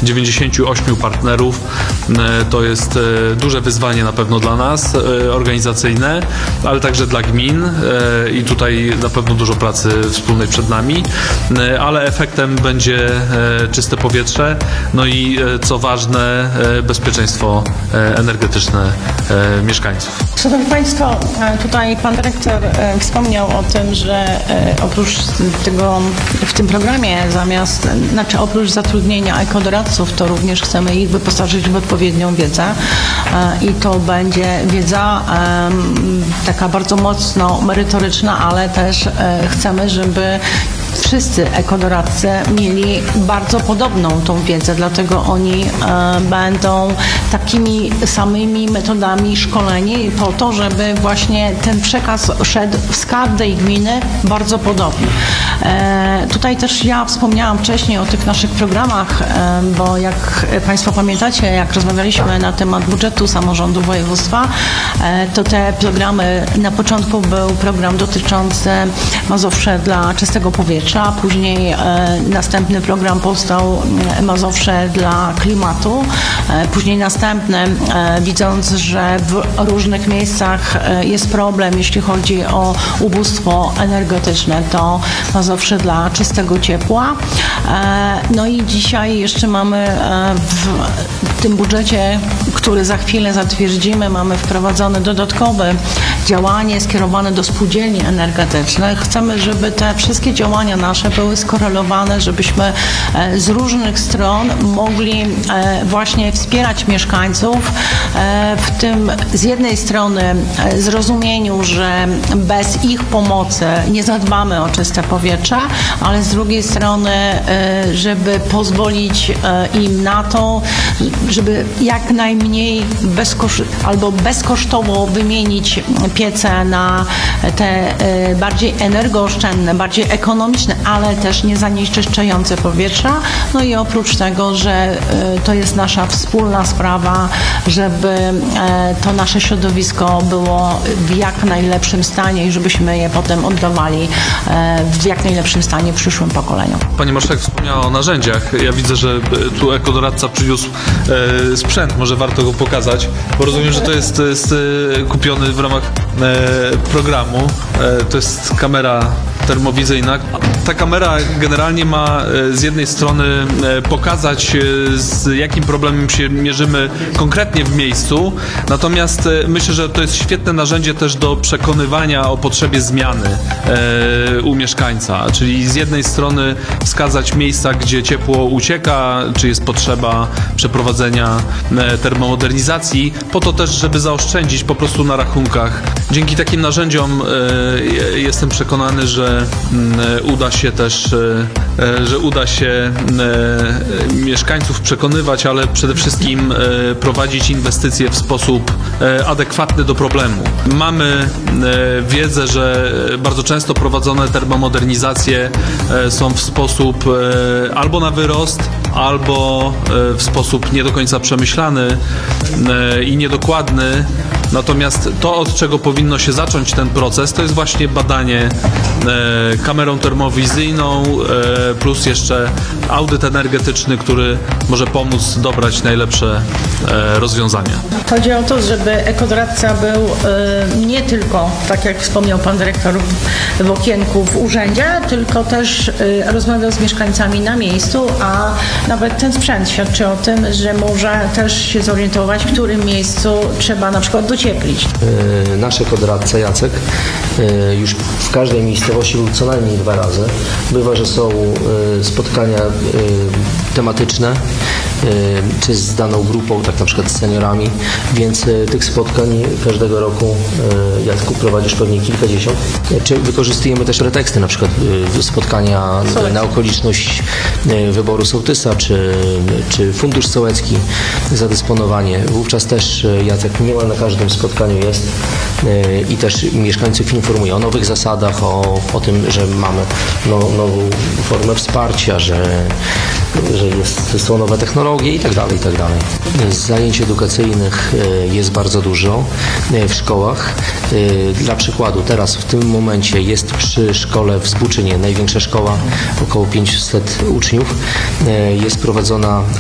98 partnerów. To jest duże wyzwanie na pewno dla nas, organizacyjne, ale także dla gmin i tutaj na pewno dużo pracy wspólnej przed nami, ale efektem będzie czyste powietrze, no i co ważne, bezpieczeństwo energetyczne mieszkańców. Szanowni Państwo, tutaj Pan Dyrektor wspomniał o tym, że oprócz tego w tym programie oprócz zatrudnienia ekodoradców, to również chcemy ich wyposażyć w odpowiednią wiedzę i to będzie wiedza taka bardzo mocno merytoryczna, ale też chcemy, żeby wszyscy ekodoradcy mieli bardzo podobną tą wiedzę, dlatego oni będą takimi samymi metodami szkoleni po to, żeby właśnie ten przekaz szedł z każdej gminy bardzo podobnie. Tutaj też ja wspomniałam wcześniej o tych naszych programach, bo jak Państwo pamiętacie, jak rozmawialiśmy na temat budżetu samorządu województwa, to te programy, na początku był program dotyczący Mazowsze dla czystego powietrza, później następny program powstał Mazowsze dla klimatu, później następny, widząc, że w różnych miejscach jest problem, jeśli chodzi o ubóstwo energetyczne, to Mazowsze dla czystego ciepła. No i dzisiaj jeszcze mamy w tym budżecie, który za chwilę zatwierdzimy, mamy wprowadzone dodatkowe działanie skierowane do spółdzielni energetycznych. Chcemy, żeby te wszystkie działania nasze były skorelowane, żebyśmy z różnych stron mogli właśnie wspierać mieszkańców w tym z jednej strony zrozumieniu, że bez ich pomocy nie zadbamy o czyste powietrze, ale z drugiej strony, żeby pozwolić im na to, żeby jak najmniej bezkosztowo wymienić piece na te bardziej energooszczędne, bardziej ekonomiczne, ale też nie zanieczyszczające powietrza. No i oprócz tego, że to jest nasza wspólna sprawa, żeby to nasze środowisko było w jak najlepszym stanie i żebyśmy je potem oddawali w jak najlepszym stanie przyszłym pokoleniom. Pani marszałek wspomniała o narzędziach. Ja widzę, że tu ekodoradca przyniósł sprzęt. Może warto go pokazać, bo rozumiem, że to jest kupiony w ramach programu. To jest kamera termowizyjna. Ta kamera generalnie ma z jednej strony pokazać, z jakim problemem się mierzymy konkretnie w miejscu, natomiast myślę, że to jest świetne narzędzie też do przekonywania o potrzebie zmiany u mieszkańca, czyli z jednej strony wskazać miejsca, gdzie ciepło ucieka, czy jest potrzeba przeprowadzenia termomodernizacji, po to też, żeby zaoszczędzić po prostu na rachunkach. Dzięki takim narzędziom jestem przekonany, że uda się mieszkańców przekonywać, ale przede wszystkim prowadzić inwestycje w sposób adekwatny do problemu. Mamy wiedzę, że bardzo często prowadzone termomodernizacje są w sposób albo na wyrost, albo w sposób nie do końca przemyślany i niedokładny. Natomiast to, od czego powinno się zacząć ten proces, to jest właśnie badanie kamerą termowizyjną plus jeszcze audyt energetyczny, który może pomóc dobrać najlepsze rozwiązania. Chodzi o to, żeby ekodoradca był nie tylko, tak jak wspomniał Pan Dyrektor, w okienku w urzędzie, tylko też rozmawiał z mieszkańcami na miejscu, a nawet ten sprzęt świadczy o tym, że może też się zorientować, w którym miejscu trzeba na przykład docieplić. Nasz ekodoradca Jacek już w każdej miejscowości był co najmniej 2 razy. Bywa, że są spotkania tematyczne, czy z daną grupą, tak na przykład z seniorami, więc tych spotkań każdego roku Jacku prowadzisz pewnie kilkadziesiąt. Czy wykorzystujemy też preteksty, na przykład spotkania na okoliczność wyboru sołtysa, czy fundusz sołecki, zadysponowanie. Wówczas też Jacek niemal na każdym spotkaniu jest i też mieszkańców informuje o nowych zasadach, o tym, że mamy nową formę wsparcia, że są nowe technologie i tak dalej, i tak dalej. Zajęć edukacyjnych jest bardzo dużo w szkołach. Dla przykładu, teraz w tym momencie jest przy szkole w Zbuczynie, największa szkoła, około 500 uczniów. Jest prowadzona